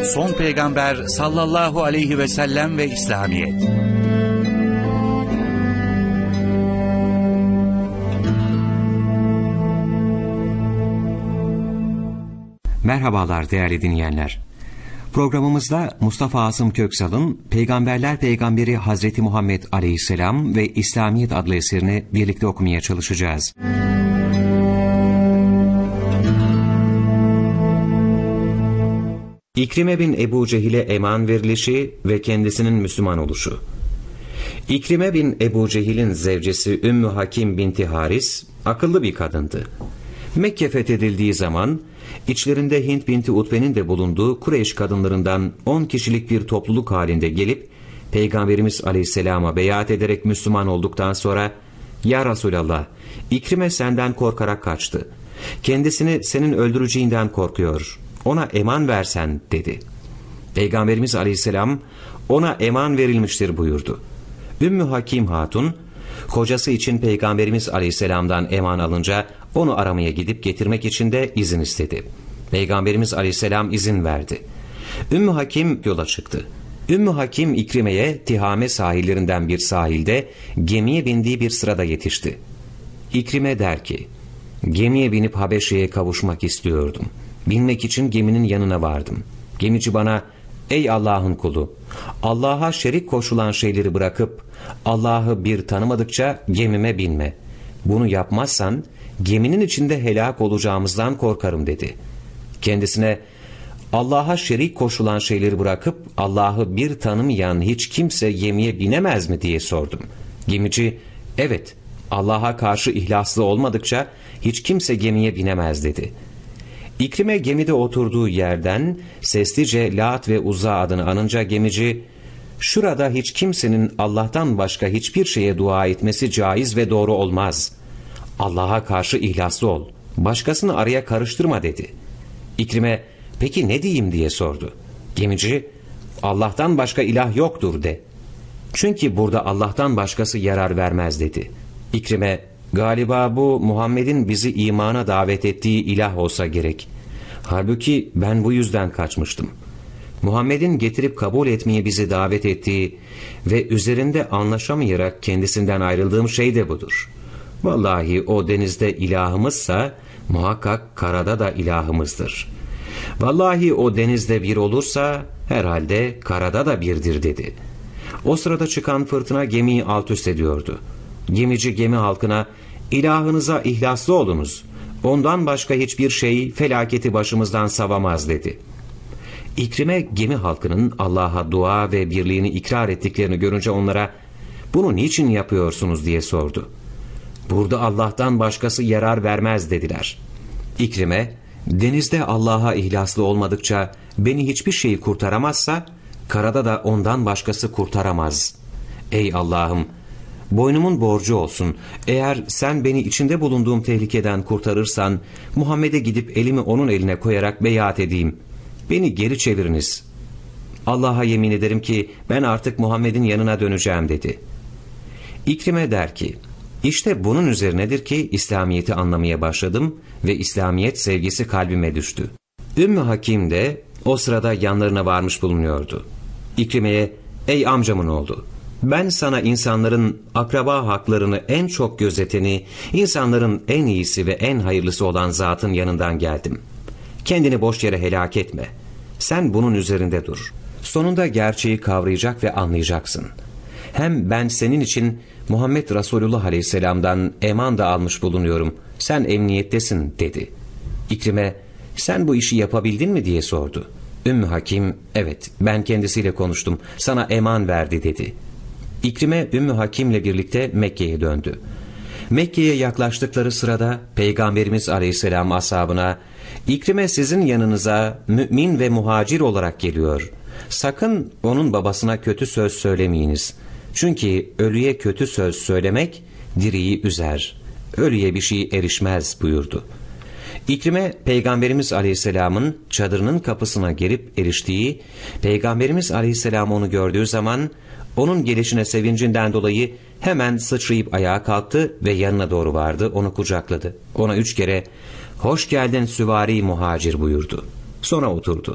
son peygamber sallallahu aleyhi ve sellem ve İslamiyet. Merhabalar değerli dinleyenler. Programımızda Mustafa Asım Köksal'ın Peygamberler Peygamberi Hazreti Muhammed Aleyhisselam ve İslamiyet adlı eserini birlikte okumaya çalışacağız. İkrime bin Ebu Cehil'e eman verilişi ve kendisinin Müslüman oluşu. İkrime bin Ebu Cehil'in zevcesi Ümmü Hakim binti Haris akıllı bir kadındı. Mekke fethedildiği zaman içlerinde Hint binti Utbe'nin de bulunduğu Kureyş kadınlarından 10 kişilik bir topluluk halinde gelip Peygamberimiz Aleyhisselam'a beyat ederek Müslüman olduktan sonra "Ya Resulallah, İkrime senden korkarak kaçtı. Kendisini senin öldüreceğinden korkuyor. Ona eman versen" dedi. Peygamberimiz Aleyhisselam "Ona eman verilmiştir" buyurdu. Ümmü Hakim Hatun kocası için Peygamberimiz Aleyhisselam'dan eman alınca onu aramaya gidip getirmek için de izin istedi. Peygamberimiz Aleyhisselam izin verdi. Ümmü Hakim yola çıktı. Ümmü Hakim İkrime'ye Tihame sahillerinden bir sahilde gemiye bindiği bir sırada yetişti. İkrime der ki, "Gemiye binip Habeşe'ye kavuşmak istiyordum. Binmek için geminin yanına vardım. Gemici bana, 'Ey Allah'ın kulu, Allah'a şerik koşulan şeyleri bırakıp Allah'ı bir tanımadıkça gemime binme. Bunu yapmazsan geminin içinde helak olacağımızdan korkarım' dedi. Kendisine, Allah'a şerik koşulan şeyleri bırakıp Allah'ı bir tanımayan hiç kimse gemiye binemez mi diye sordum. Gemici, evet, Allah'a karşı ihlaslı olmadıkça hiç kimse gemiye binemez dedi. İkrime gemide oturduğu yerden seslice Lat ve Uzza adını anınca gemici, "Şurada hiç kimsenin Allah'tan başka hiçbir şeye dua etmesi caiz ve doğru olmaz. Allah'a karşı ihlaslı ol, başkasını araya karıştırma" dedi. İkrime, "Peki ne diyeyim?" diye sordu. Gemici, "Allah'tan başka ilah yoktur de. Çünkü burada Allah'tan başkası yarar vermez" dedi. İkrime, "Galiba bu Muhammed'in bizi imana davet ettiği ilah olsa gerek. Halbuki ben bu yüzden kaçmıştım. Muhammed'in getirip kabul etmeye bizi davet ettiği ve üzerinde anlaşamayarak kendisinden ayrıldığım şey de budur. Vallahi o denizde ilahımızsa muhakkak karada da ilahımızdır. Vallahi o denizde bir olursa herhalde karada da birdir" dedi. O sırada çıkan fırtına gemiyi alt üst ediyordu. Gemici gemi halkına, "İlahınıza ihlaslı olunuz. Ondan başka hiçbir şey felaketi başımızdan savamaz" dedi. İkrime gemi halkının Allah'a dua ve birliğini ikrar ettiklerini görünce onlara, "Bunu niçin yapıyorsunuz?" diye sordu. "Burada Allah'tan başkası yarar vermez" dediler. İkrime, "Denizde Allah'a ihlaslı olmadıkça beni hiçbir şey kurtaramazsa karada da ondan başkası kurtaramaz. Ey Allah'ım, boynumun borcu olsun. Eğer sen beni içinde bulunduğum tehlikeden kurtarırsan Muhammed'e gidip elimi onun eline koyarak beyat edeyim. Beni geri çeviriniz. Allah'a yemin ederim ki ben artık Muhammed'in yanına döneceğim" dedi. İkrime der ki, "İşte bunun üzerinedir ki İslamiyet'i anlamaya başladım ve İslamiyet sevgisi kalbime düştü." Ümmü Hakim de o sırada yanlarına varmış bulunuyordu. İkrime'ye, "Ey amcamın oğlu, ben sana insanların akraba haklarını en çok gözeteni, insanların en iyisi ve en hayırlısı olan zatın yanından geldim. Kendini boş yere helak etme. Sen bunun üzerinde dur. Sonunda gerçeği kavrayacak ve anlayacaksın. Hem ben senin için Muhammed Resulullah Aleyhisselam'dan eman da almış bulunuyorum. Sen emniyettesin" dedi. İkrime, "Sen bu işi yapabildin mi?" diye sordu. Ümmü Hakim, "Evet, ben kendisiyle konuştum. Sana eman verdi" dedi. İkrime Ümmü Hakim'le birlikte Mekke'ye döndü. Mekke'ye yaklaştıkları sırada Peygamberimiz Aleyhisselam ashabına, "İkrime sizin yanınıza mümin ve muhacir olarak geliyor. Sakın onun babasına kötü söz söylemeyiniz. Çünkü ölüye kötü söz söylemek diriyi üzer. Ölüye bir şey erişmez" buyurdu. İkrime Peygamberimiz Aleyhisselam'ın çadırının kapısına gelip eriştiği, Peygamberimiz Aleyhisselam onu gördüğü zaman onun gelişine sevincinden dolayı hemen sıçrayıp ayağa kalktı ve yanına doğru vardı, onu kucakladı. Ona 3 kere "Hoş geldin süvari muhacir" buyurdu. Sonra oturdu.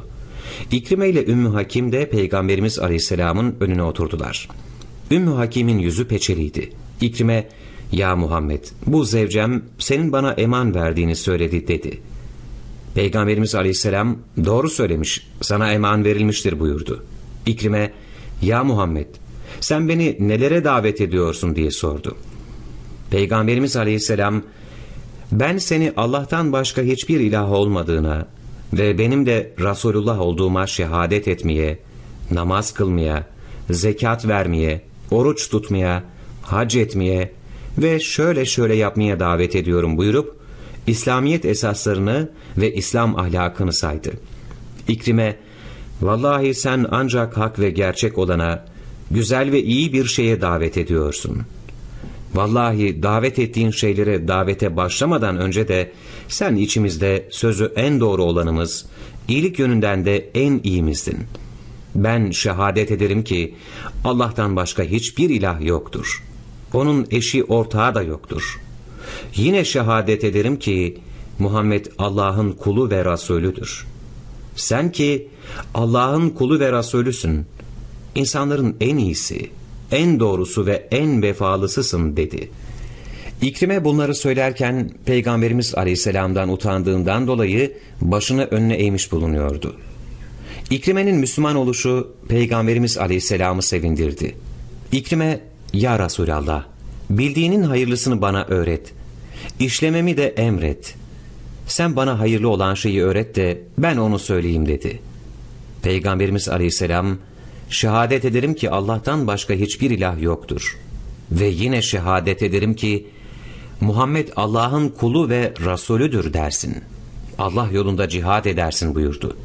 İkrime ile Ümmü Hakim de Peygamberimiz Aleyhisselam'ın önüne oturdular. Ümmü Hakim'in yüzü peçeliydi. İkrime, "Ya Muhammed, bu zevcem senin bana eman verdiğini söyledi" dedi. Peygamberimiz Aleyhisselam, "Doğru söylemiş, sana eman verilmiştir" buyurdu. İkrime, "Ya Muhammed, sen beni nelere davet ediyorsun?" diye sordu. Peygamberimiz Aleyhisselam, "Ben seni Allah'tan başka hiçbir ilah olmadığına ve benim de Resulullah olduğuma şehadet etmeye, namaz kılmaya, zekat vermeye, oruç tutmaya, hac etmeye ve şöyle şöyle yapmaya davet ediyorum" buyurup İslamiyet esaslarını ve İslam ahlakını saydı. İkrime, "Vallahi sen ancak hak ve gerçek olana, güzel ve iyi bir şeye davet ediyorsun. Vallahi davet ettiğin şeylere davete başlamadan önce de sen içimizde sözü en doğru olanımız, iyilik yönünden de en iyimizdin. Ben şehadet ederim ki Allah'tan başka hiçbir ilah yoktur. Onun eşi ortağı da yoktur. Yine şehadet ederim ki Muhammed Allah'ın kulu ve Resulüdür. Sen ki Allah'ın kulu ve Resulüsün, İnsanların en iyisi, en doğrusu ve en vefalısısın" dedi. İkrime bunları söylerken Peygamberimiz Aleyhisselam'dan utandığından dolayı başını önüne eğmiş bulunuyordu. İkrime'nin Müslüman oluşu Peygamberimiz Aleyhisselam'ı sevindirdi. İkrime, "Ya Resulallah, bildiğinin hayırlısını bana öğret. İşlememi de emret. Sen bana hayırlı olan şeyi öğret de ben onu söyleyeyim" dedi. Peygamberimiz Aleyhisselam, "Şehadet ederim ki Allah'tan başka hiçbir ilah yoktur. Ve yine şehadet ederim ki Muhammed Allah'ın kulu ve Resulüdür dersin. Allah yolunda cihad edersin" buyurdu.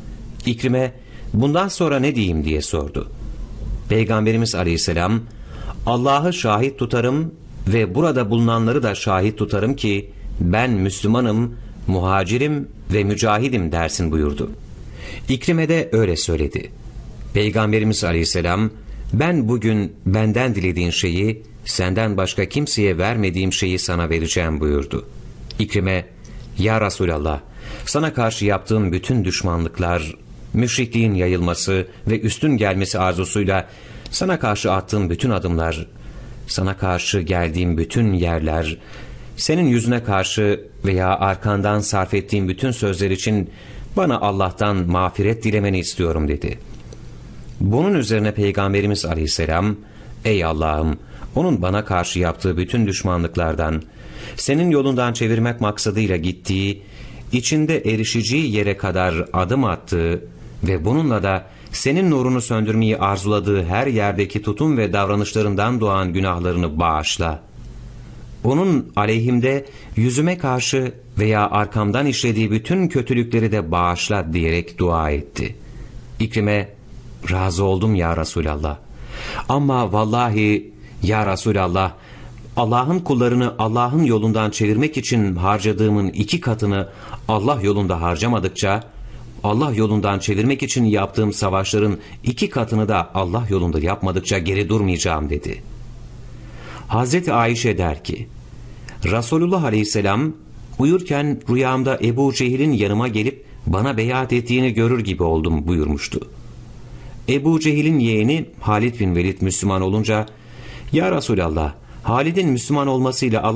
İkrime, "Bundan sonra ne diyeyim?" diye sordu. Peygamberimiz Aleyhisselam, "Allah'ı şahit tutarım ve burada bulunanları da şahit tutarım ki ben Müslümanım, muhacirim ve mücahidim dersin" buyurdu. İkrime de öyle söyledi. Peygamberimiz Aleyhisselam, "Ben bugün benden dilediğin şeyi, senden başka kimseye vermediğim şeyi sana vereceğim" buyurdu. İkrime, "Ya Resulallah, sana karşı yaptığım bütün düşmanlıklar, müşrikliğin yayılması ve üstün gelmesi arzusuyla sana karşı attığım bütün adımlar, sana karşı geldiğim bütün yerler, senin yüzüne karşı veya arkandan sarf ettiğim bütün sözler için bana Allah'tan mağfiret dilemeni istiyorum" dedi. Bunun üzerine Peygamberimiz Aleyhisselam, "Ey Allah'ım, onun bana karşı yaptığı bütün düşmanlıklardan, senin yolundan çevirmek maksadıyla gittiği, içinde erişeceği yere kadar adım attığı ve bununla da senin nurunu söndürmeyi arzuladığı her yerdeki tutum ve davranışlarından doğan günahlarını bağışla. Onun aleyhimde yüzüme karşı veya arkamdan işlediği bütün kötülükleri de bağışla" diyerek dua etti. İkrime, "Razı oldum ya Resulallah. Ama vallahi ya Resulallah, Allah'ın kullarını Allah'ın yolundan çevirmek için harcadığımın 2 katını Allah yolunda harcamadıkça, Allah yolundan çevirmek için yaptığım savaşların 2 katını da Allah yolunda yapmadıkça geri durmayacağım" dedi. Hazreti Ayşe der ki, Resulullah Aleyhisselam uyurken rüyamda Ebu Cehil'in yanıma gelip bana beyat ettiğini görür gibi oldum buyurmuştu. Ebu Cehil'in yeğeni Halid bin Velid Müslüman olunca, "Ya Resulallah, Halid'in Müslüman olmasıyla